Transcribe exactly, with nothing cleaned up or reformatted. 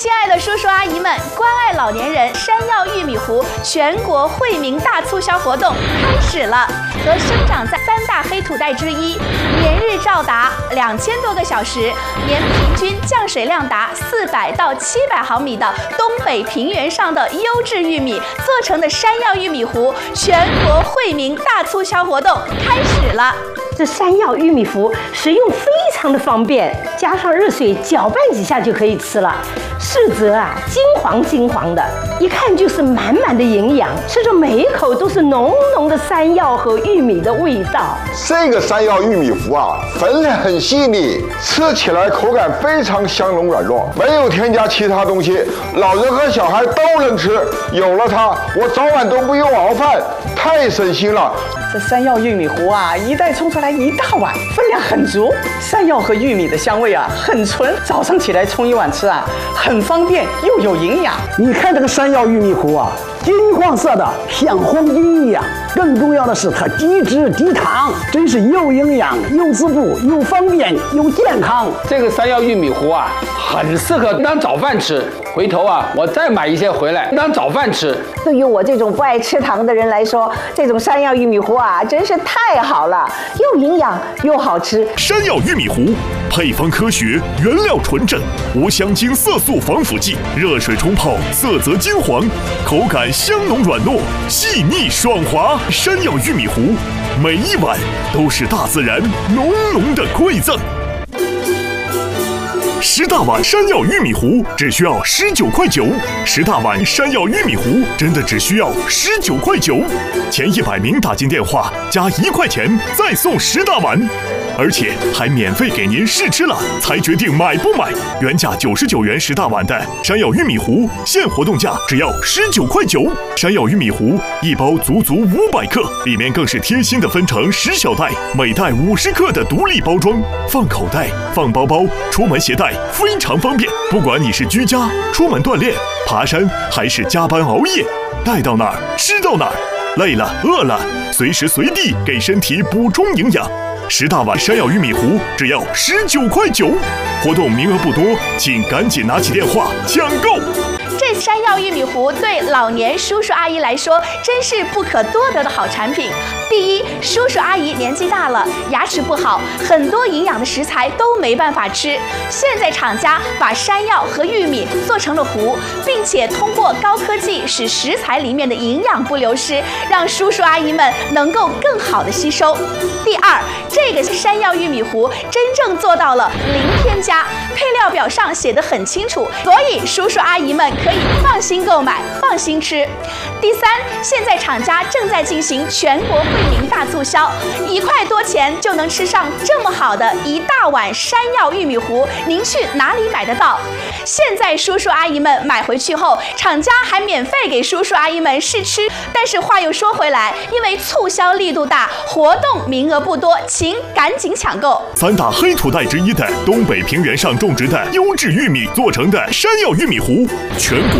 亲爱的叔叔阿姨们，关爱老年人山药玉米糊全国惠民大促销活动开始了。和生长在三大黑土带之一，连日照达两千多个小时，年平均降水量达四百到七百毫米的东北平原上的优质玉米做成的山药玉米糊全国惠民大促销活动开始了。 这山药玉米糊食用非常的方便，加上热水搅拌几下就可以吃了。视则啊，金黄金黄的，一看就是满满的营养，吃着每一口都是浓浓的山药和玉米的味道。 这个山药玉米糊啊，粉很细腻，吃起来口感非常香浓软糯，没有添加其他东西，老人和小孩都能吃。有了它，我早晚都不用熬饭，太省心了。 这山药玉米糊啊，一袋冲出来一大碗，分量很足。山药和玉米的香味啊，很纯，早上起来冲一碗吃啊，很方便又有营养。 你看这个山药玉米糊啊，金黄色的，像黄金一样。更重要的是，它低脂低糖，真是又营养又滋补又方便又健康。 这个山药玉米糊啊，很适合当早饭吃。回头啊，我再买一些回来当早饭吃。 对于我这种不爱吃糖的人来说，这种山药玉米糊啊，真是太好了，又营养又好吃。 山药玉米糊配方科学，原料纯正，无香精、色素、防腐剂，热水冲泡，色泽金黄，口感香浓软糯，细腻爽滑。山药玉米糊，每一碗都是大自然浓浓的馈赠。十大碗山药玉米糊只需要十九块九，十大碗山药玉米糊真的只需要十九块九，前一百名打进电话加一块钱再送十大碗，而且还免费给您试吃了才决定买不买。原价九十九元十大碗的山药玉米糊，现活动价只要十九块九。山药玉米糊一包足足五百克，里面更是贴心的分成十小袋，每袋五十克的独立包装，放口袋、放包包、出门携带。非常方便，不管你是居家、出门锻炼、爬山，还是加班熬夜，带到哪儿吃到哪儿，累了饿了，随时随地给身体补充营养。十大碗山药玉米糊只要十九块九，活动名额不多，请赶紧拿起电话抢购。 这山药玉米糊对老年叔叔阿姨来说真是不可多得的好产品。第一，叔叔阿姨年纪大了，牙齿不好，很多营养的食材都没办法吃。现在厂家把山药和玉米做成了糊，并且通过高科技使食材里面的营养不流失，让叔叔阿姨们能够更好的吸收。第二，这个山药玉米糊真正做到了零添加，配料表上写得很清楚，所以叔叔阿姨们可以放心购买，放心吃。第三，现在厂家正在进行全国惠民大促销，一块多钱就能吃上这么好的一大碗山药玉米糊，您去哪里买得到？现在叔叔阿姨们买回去后，厂家还免费给叔叔阿姨们试吃。但是话又说回来，因为促销力度大，活动名额不多，请赶紧抢购。 三大黑土带之一的东北平原上种植的优质玉米做成的山药玉米糊，全